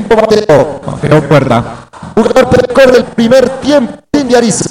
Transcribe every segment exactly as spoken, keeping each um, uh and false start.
tiempo, Mateo. Mateo Puerta. Jugador Pecor del primer tiempo, India Ariza.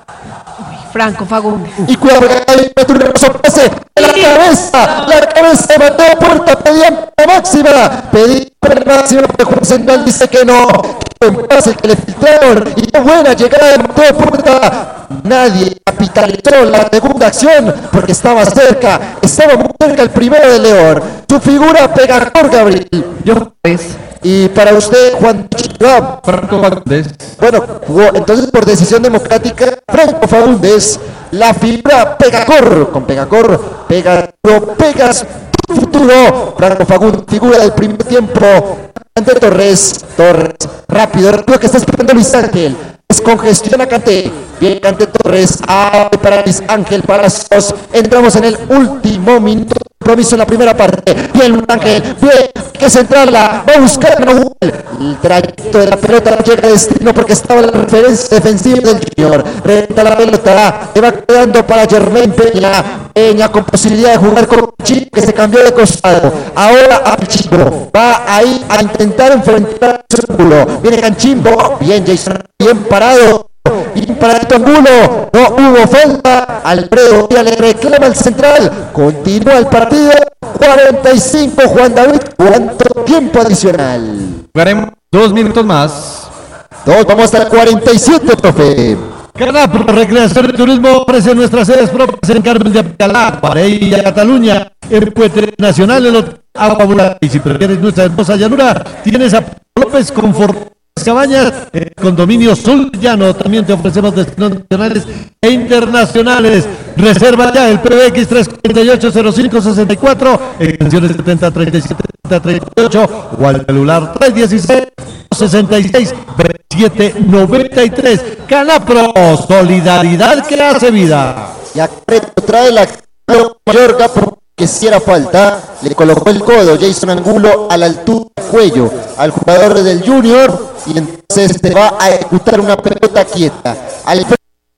Franco Fagundes. Y cuidado, que hay un hermoso pase en la cabeza, la cabeza de Mateo Puerta, pedía la máxima, pedía la máxima, pero el juez central dice que no, que buen pase que le filtraron, y qué buena llegada de Mateo Puerta. Nadie capitalizó la segunda acción porque estaba cerca, estaba muy cerca el primero de León. Su figura Pegacor, Gabriel. Yo pues. Y para usted, Juan Chico, Franco Fagundes. bueno, jugó entonces por decisión democrática Franco Fagundes, la figura Pegacor, con Pegacor, Pegacor, Pegas, tu futuro, Franco Fagundes, figura del primer tiempo, ante Torres, Torres, rápido, rápido que está esperando Luis Ángel, descongestiona Canté, bien Canté Torres, abre para Luis Ángel Palacios, entramos en el último minuto de compromiso en la primera parte, bien Luis Ángel, bien, que centrarla, va a buscar a Nahuel, el trayecto de la pelota no llega a destino porque estaba la referencia defensiva del Junior, renta la pelota, le va quedando para Germain Peña, Peña con posibilidad de jugar con Chico que se cambió de costado, ahora al Chico, va ahí a intentar enfrentar a su ángulo, viene Canchimbo, bien Jason, bien parado, bien parado Angulo, no hubo falta, Alfredo ya le reclama al central, continúa el partido, cuarenta y cinco, Juan David, ¿cuánto tiempo adicional? Jugaremos dos minutos más. Dos, vamos hasta el cuarenta y siete, profe. Canapro Recreación y Turismo ofrece nuestras sedes propias en Carmen de Apicalá, Pareilla, Cataluña, en Puente Nacional, en Agua Bula. Y si prefieres nuestra hermosa llanura, tienes a López Confort Cabañas, eh, Condominio Sul Llano. También te ofrecemos destinos nacionales e internacionales. Reserva ya el P B X tres cuatro ocho cero cinco seis cuatro, extensiones setenta treinta y siete treinta y ocho o al celular tres dieciséis sesenta y seis veintisiete noventa y tres. Canapro, solidaridad que hace vida. Y acá trae la Mayorga porque si era falta, le colocó el codo Jason Angulo a la altura del cuello al jugador del Junior y entonces se va a ejecutar una pelota quieta. Alfredo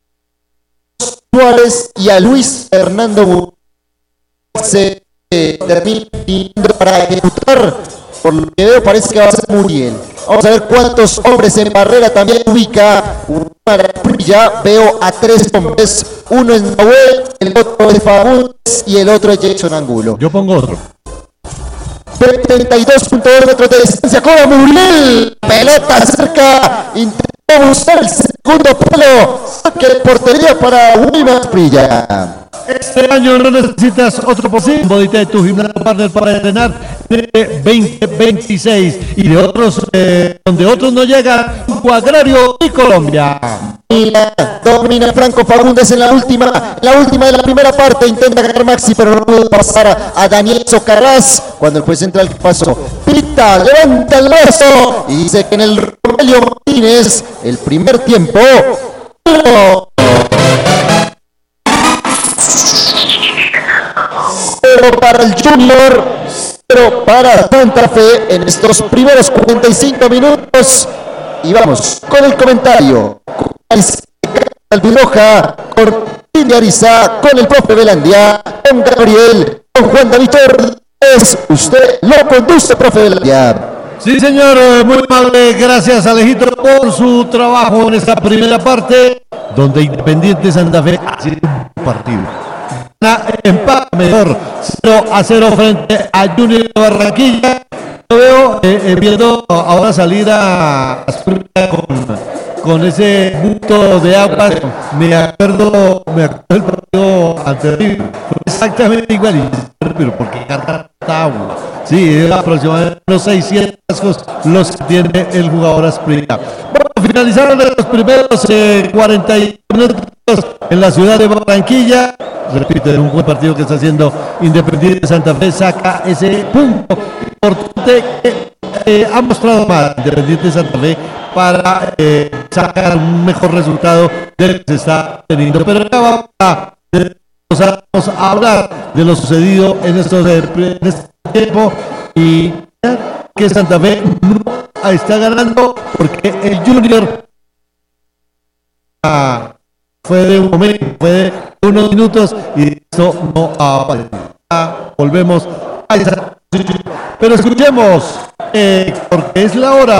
Suárez y a Luis Fernando se eh, termina para ejecutar. Por lo que veo parece que va a ser Muriel. Vamos a ver cuántos hombres en barrera también ubica ya veo a tres hombres. Uno es Nahuel, el otro es Fagundes y el otro es Jason Angulo. Yo pongo otro. treinta y dos punto dos metros de distancia. Cobra Muriel. Pelota cerca. Intentó buscar el segundo palo. Saque de portería para Wilmar Prilla. Este año no necesitas otro posible bodita de tu gimnasio partner para entrenar de veinte veintiséis y de otros eh, donde otros no llegan, Agrario y Colombia. Domina, domina Franco Fagundes en la última, la última de la primera parte, intenta ganar Maxi, pero no puede pasar a, a Daniel Socarrás, cuando el juez central pasó, pita, levanta el brazo, y dice que en el Rogelio Martínez, el primer tiempo, no. Cero para el Junior, cero para Santa Fe en estos primeros cuarenta y cinco minutos, y vamos con el comentario. Albiroja, con India Ariza, con el profe Velandia, con Gabriel, con Juan David Torres. Usted lo conduce, profe Velandia. Sí, señor, muy amable. Gracias, Alejito, por su trabajo en esta primera parte, donde Independiente Santa Fe hace un partido. Empate mejor, cero a cero frente a Junior de Barranquilla. Lo veo eh, eh, viendo ahora salir a Asprilla con, con ese busto de agua. Me acuerdo, me acuerdo del partido anterior, fue exactamente igual, pero porque carga agua. Sí, aproximadamente unos seis siete cascos los que tiene el jugador Asprilla. Bueno, finalizaron los primeros eh, cuarenta y minutos en la ciudad de Barranquilla. Repito, es un buen partido que está haciendo Independiente Santa Fe, saca ese punto importante que eh, ha mostrado más Independiente Santa Fe para eh, sacar un mejor resultado del que se está teniendo. Pero ya vamos a, vamos a hablar de lo sucedido en, estos, en este tiempo y que Santa Fe no está ganando porque el Junior ah, fue de un momento, fue de unos minutos y eso no aparece. Volvemos a esa. Pero escuchemos, eh, porque es la hora